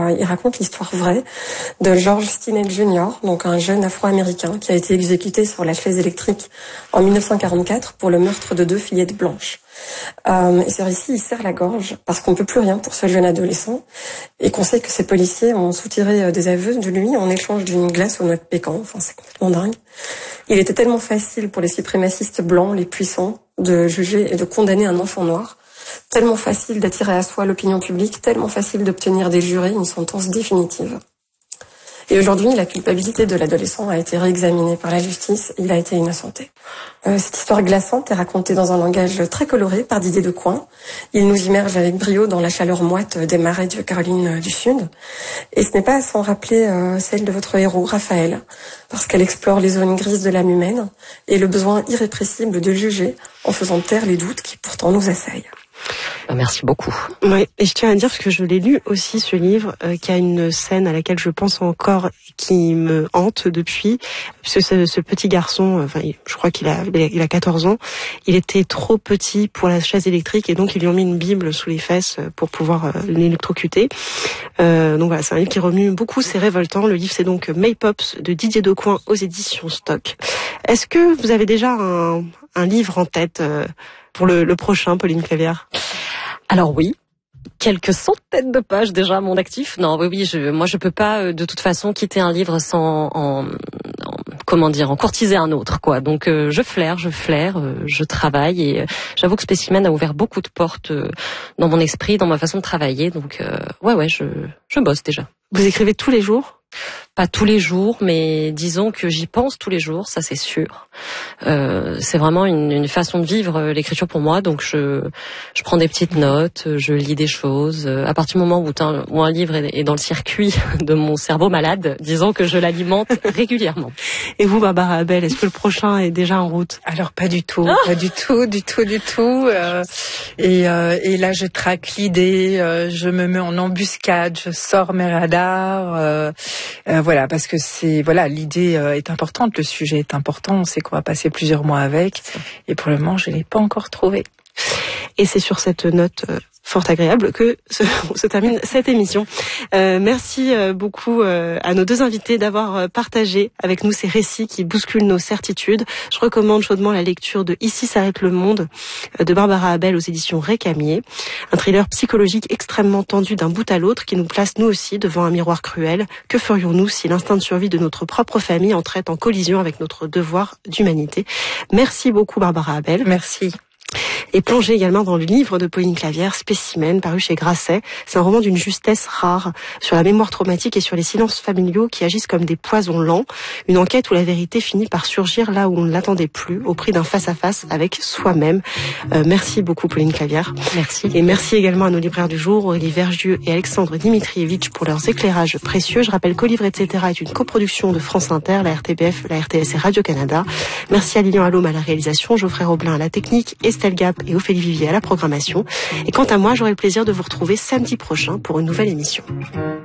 il raconte l'histoire vraie de George Stinnett Jr., donc un jeune Afro-américain qui a été exécuté sur la chaise électrique en 1944 pour le meurtre de 2 fillettes blanches. Et ce récit, il serre la gorge parce qu'on ne peut plus rien pour ce jeune adolescent et qu'on sait que ces policiers ont soutiré des aveux de lui en échange d'une glace aux noix de pécan. Enfin, c'est complètement dingue. Il était tellement facile pour les suprémacistes blancs, les puissants, de juger et de condamner un enfant noir. Tellement facile d'attirer à soi l'opinion publique, tellement facile d'obtenir des jurés une sentence définitive. Et aujourd'hui, la culpabilité de l'adolescent a été réexaminée par la justice. Il a été innocenté. Cette histoire glaçante est racontée dans un langage très coloré par Didier Decoing. Il nous immerge avec brio dans la chaleur moite des marais de Caroline du Sud. Et ce n'est pas sans rappeler celle de votre héros, Raphaël, parce qu'elle explore les zones grises de l'âme humaine et le besoin irrépressible de juger en faisant taire les doutes qui pourtant nous assaillent. Merci beaucoup. Oui, et je tiens à dire, parce que je l'ai lu aussi, ce livre, qu'il y a une scène à laquelle je pense encore, qui me hante depuis, puisque ce petit garçon, enfin, je crois qu'il a 14 ans, il était trop petit pour la chaise électrique, et donc ils lui ont mis une Bible sous les fesses pour pouvoir l'électrocuter. Donc voilà, c'est un livre qui remue beaucoup, c'est révoltant. Le livre, c'est donc Maypops de Didier Decoing aux éditions Stock. Est-ce que vous avez déjà un livre en tête pour le prochain, Pauline Clavière? Alors oui, quelques centaines de pages déjà à mon actif. Non, oui, moi je peux pas de toute façon quitter un livre sans en courtiser un autre, quoi. Donc je flaire, je travaille et j'avoue que Spécimen a ouvert beaucoup de portes dans mon esprit, dans ma façon de travailler. Donc ouais, je bosse déjà. Vous écrivez tous les jours? Pas tous les jours, mais disons que j'y pense tous les jours, ça c'est sûr. C'est vraiment une façon de vivre l'écriture pour moi, donc je prends des petites notes, je lis des choses. À partir du moment où un livre est dans le circuit de mon cerveau malade, disons que je l'alimente régulièrement. Et vous, Barbara Abel, est-ce que le prochain est déjà en route? Alors pas du tout, pas du tout. Et là je traque l'idée, je me mets en embuscade, je sors mes radars. Voilà, parce que l'idée est importante, le sujet est important, on sait qu'on va passer plusieurs mois avec, et pour le moment, je l'ai pas encore trouvé. Et c'est sur cette note fort agréable que se termine cette émission. Merci beaucoup à nos deux invités d'avoir partagé avec nous ces récits qui bousculent nos certitudes. Je recommande chaudement la lecture de Ici s'arrête le monde de Barbara Abel aux éditions Récamier, un thriller psychologique extrêmement tendu d'un bout à l'autre qui nous place nous aussi devant un miroir cruel. Que ferions-nous si l'instinct de survie de notre propre famille entrait en collision avec notre devoir d'humanité? Merci beaucoup Barbara Abel. Merci. Et plongez également dans le livre de Pauline Clavière, Spécimen, paru chez Grasset. C'est un roman d'une justesse rare sur la mémoire traumatique et sur les silences familiaux qui agissent comme des poisons lents. Une enquête où la vérité finit par surgir là où on ne l'attendait plus, au prix d'un face-à-face avec soi-même. Merci beaucoup Pauline Clavière. Merci. Et merci également à nos libraires du jour, Aurélie Vergieux et Alexandre Dimitrievitch pour leurs éclairages précieux. Je rappelle qu'Au Livre, etc. est une coproduction de France Inter, la RTBF, la RTS et Radio-Canada. Merci à Lilian Allôme à la réalisation, Geoffrey Roblin à la technique, Estelle Gap et Ophélie Vivier à la programmation. Et quant à moi, j'aurai le plaisir de vous retrouver samedi prochain pour une nouvelle émission.